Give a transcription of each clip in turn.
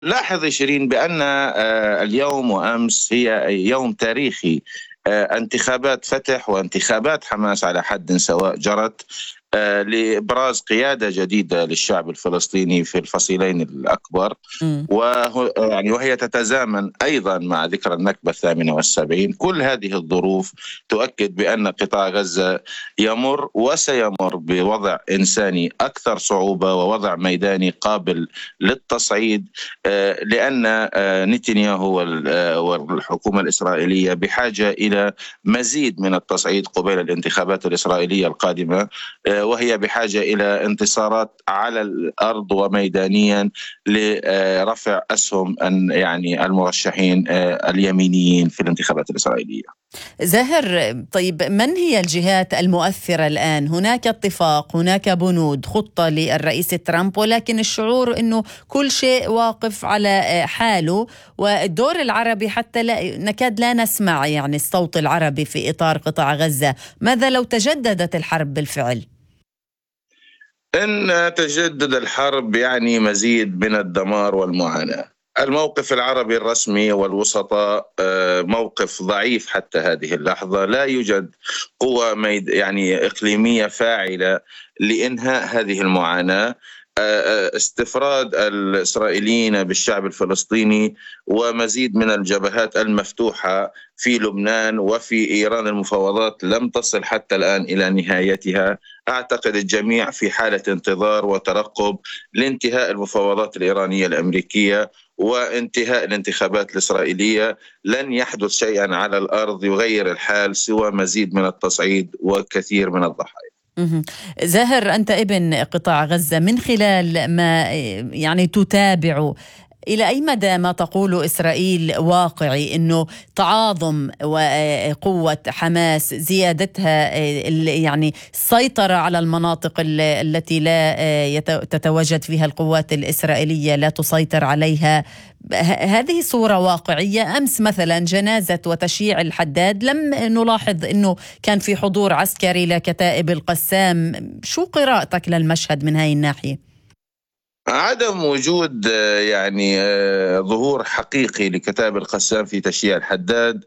لاحظ شيرين بأن اليوم وأمس هي يوم تاريخي. انتخابات فتح وانتخابات حماس على حد سواء جرت لإبراز قيادة جديدة للشعب الفلسطيني في الفصيلين الأكبر. مم. وهي تتزامن أيضا مع ذكرى النكبة 78. كل هذه الظروف تؤكد بأن قطاع غزة يمر وسيمر بوضع إنساني أكثر صعوبة ووضع ميداني قابل للتصعيد، لأن نتنياهو والحكومة الإسرائيلية بحاجة إلى مزيد من التصعيد قبيل الانتخابات الإسرائيلية القادمة، وهي بحاجة إلى انتصارات على الأرض وميدانيا لرفع أسهم المرشحين اليمينيين في الانتخابات الإسرائيلية. زاهر، طيب من هي الجهات المؤثرة الآن؟ هناك اتفاق، هناك بنود، خطة للرئيس ترامب، ولكن الشعور أنه كل شيء واقف على حاله، والدور العربي حتى نكاد لا نسمع الصوت العربي في إطار قطاع غزة. ماذا لو تجددت الحرب بالفعل؟ إن تجدد الحرب مزيد من الدمار والمعاناة. الموقف العربي الرسمي والوسطاء موقف ضعيف حتى هذه اللحظة. لا يوجد قوة إقليمية فاعلة لإنهاء هذه المعاناة. استفراد الإسرائيليين بالشعب الفلسطيني ومزيد من الجبهات المفتوحة في لبنان وفي إيران. المفاوضات لم تصل حتى الآن إلى نهايتها. أعتقد الجميع في حالة انتظار وترقب لانتهاء المفاوضات الإيرانية الأمريكية وانتهاء الانتخابات الإسرائيلية. لن يحدث شيئا على الأرض يغير الحال سوى مزيد من التصعيد وكثير من الضحايا. زاهر، أنت ابن قطاع غزة، من خلال ما تتابع، إلى أي مدى ما تقول إسرائيل واقعي؟ أنه تعاظم وقوة حماس، زيادتها السيطرة على المناطق التي لا تتواجد فيها القوات الإسرائيلية، لا تسيطر عليها، هذه صورة واقعية؟ أمس مثلا جنازة وتشييع الحداد لم نلاحظ أنه كان في حضور عسكري لكتائب القسام. شو قراءتك للمشهد من هاي الناحية؟ عدم وجود ظهور حقيقي لكتائب القسام في تشييع الحداد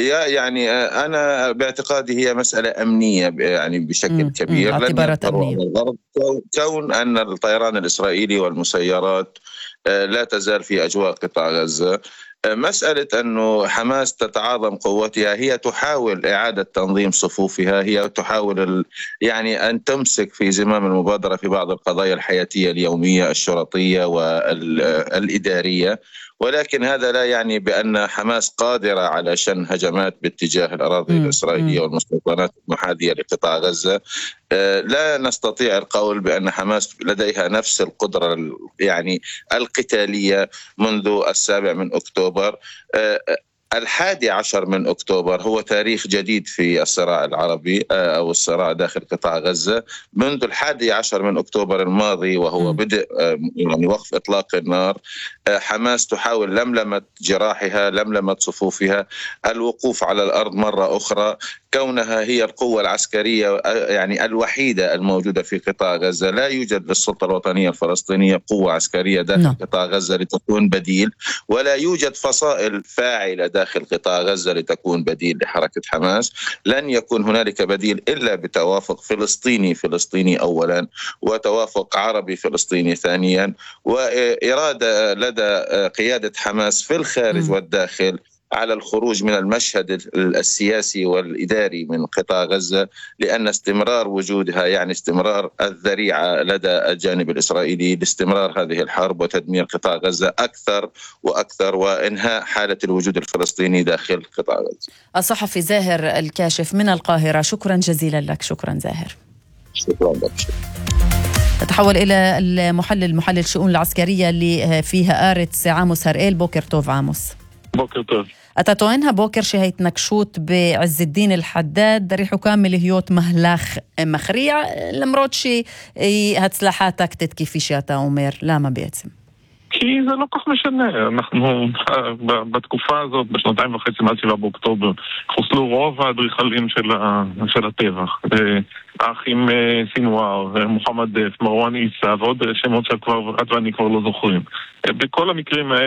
أنا باعتقادي هي مسألة أمنية بشكل كبير. لن يقدروا على الغرب كون أن الطيران الإسرائيلي والمسيرات لا تزال في أجواء قطاع غزة. مسألة أنه حماس تتعاظم قوتها، هي تحاول إعادة تنظيم صفوفها، هي تحاول أن تمسك في زمام المبادرة في بعض القضايا الحياتية اليومية الشرطية والإدارية، ولكن هذا لا يعني بأن حماس قادرة على شن هجمات باتجاه الأراضي الإسرائيلية والمستوطنات المحاذية لقطاع غزة. لا نستطيع القول بأن حماس لديها نفس القدرة القتالية منذ 7 أكتوبر. 11 أكتوبر هو تاريخ جديد في الصراع العربي أو الصراع داخل قطاع غزة. منذ 11 أكتوبر الماضي وهو بدء وقف إطلاق النار، حماس تحاول لملمة جراحها، لملمة صفوفها، الوقوف على الأرض مرة أخرى. كونها هي القوة العسكرية الوحيدة الموجودة في قطاع غزة، لا يوجد للسلطة الوطنية الفلسطينية قوة عسكرية داخل قطاع غزة لتكون بديل، ولا يوجد فصائل فاعلة داخل قطاع غزة لتكون بديل لحركة حماس. لن يكون هنالك بديل إلا بتوافق فلسطيني أولا، وتوافق عربي فلسطيني ثانيا، وإرادة لدى قيادة حماس في الخارج والداخل على الخروج من المشهد السياسي والإداري من قطاع غزة، لأن استمرار وجودها استمرار الذريعة لدى الجانب الإسرائيلي لاستمرار هذه الحرب وتدمير قطاع غزة أكثر وأكثر، وإنهاء حالة الوجود الفلسطيني داخل قطاع غزة. الصحفي زاهر الكاشف من القاهرة، شكرا جزيلا لك. شكرا زاهر. شكرا لك. نتحول إلى محلل الشؤون العسكرية اللي فيها آرتس عاموس هرقيل. بوكر توف عاموس. بوكر توف. أتتوينها بوكر شهيت نكشوت بعز الدين الحداد ريحو كامل هيوت مهلاخ مخريع لمرود شي هتسلحاتك تتكي في شاتا أمير لا ما بيتم. כי זה לא כך משנה. אנחנו בתקופה הזאת, בשנתיים וחצי מאז 7 באוקטובר, חוסלו רוב האדריכלים של הטבח. האחים סינואר, מוחמד דף, מרואן עיסא ועוד שמות שאת ואני כבר לא זוכרים. בכל המקרים האלה